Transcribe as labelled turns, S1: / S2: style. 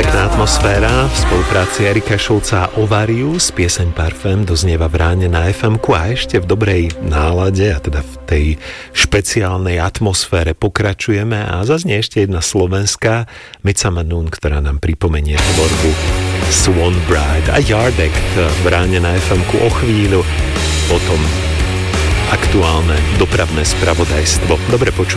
S1: Pekná atmosféra v spolupráci Erika Šulca a Ovarius, pieseň Parfém doznieva v ráne na FM-ku a ešte v dobrej nálade a teda v tej špeciálnej atmosfére pokračujeme a zaznie ešte jedna slovenská Midsummer Noon, ktorá nám pripomenie tvorbu Swan Bride a Yard Act v ráne na FM-ku o chvíľu, potom aktuálne dopravné spravodajstvo. Dobre počuť.